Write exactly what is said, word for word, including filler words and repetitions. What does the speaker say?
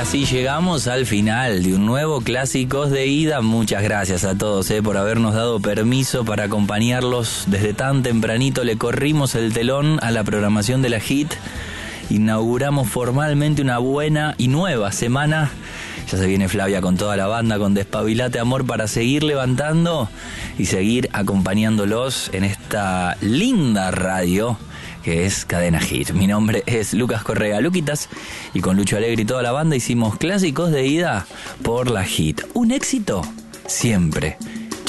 así llegamos al final de un nuevo Clásicos de Ida. Muchas gracias a todos eh, por habernos dado permiso para acompañarlos desde tan tempranito. Le corrimos el telón a la programación de la Hit. Inauguramos formalmente una buena y nueva semana. Ya se viene Flavia con toda la banda, con Despabilate Amor, para seguir levantando y seguir acompañándolos en esta linda radio que es Cadena Hit. Mi nombre es Lucas Correa Luquitas y con Lucho Alegre y toda la banda hicimos Clásicos de Ida por la Hit. Un éxito siempre